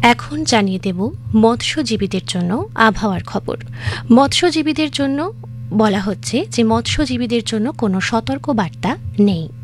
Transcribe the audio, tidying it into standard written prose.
এখন জানিয়ে দেব মৎস্যজীবীদের জন্য আবহাওয়ার খবর। মৎস্যজীবীদের জন্য বলা হচ্ছে যে মৎস্যজীবীদের জন্য কোনো সতর্ক বার্তা নেই।